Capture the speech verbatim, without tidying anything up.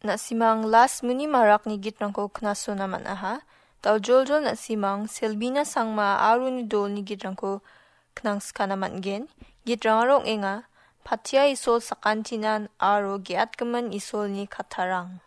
nasimang las muni marak ni gitrangko knaso naman aha. Tau jol-jol nasimang selbina sangma aru ni dol ni gitrangko knangska naman gen. Gitrang arong inga patia isol sakantinan aro giat gemen isol ni katarang.